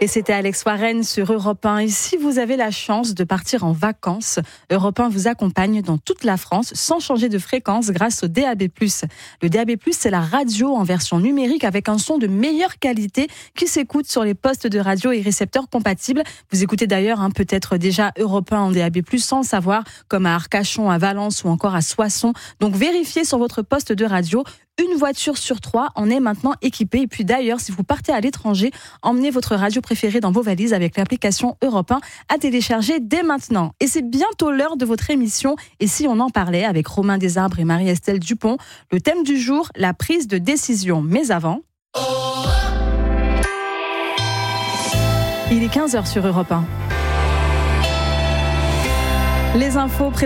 Et c'était Alex Warren sur Europe 1. Et si vous avez la chance de partir en vacances, Europe 1 vous accompagne dans toute la France sans changer de fréquence grâce au DAB+. Le DAB+, c'est la radio en version numérique avec un son de meilleure qualité qui s'écoute sur les postes de radio et récepteurs compatibles. Vous écoutez d'ailleurs peut-être déjà Europe 1 en DAB+, sans le savoir, comme à Arcachon, à Valence ou encore à Soissons. Donc vérifiez sur votre poste de radio. Une voiture sur 3 en est maintenant équipée. Et puis d'ailleurs, si vous partez à l'étranger, emmenez votre radio préférée dans vos valises avec l'application Europe 1 à télécharger dès maintenant. Et c'est bientôt l'heure de votre émission. Et si on en parlait avec Romain Desarbres et Marie-Estelle Dupont, le thème du jour, la prise de décision. Mais avant... Il est 15h sur Europe 1. Les infos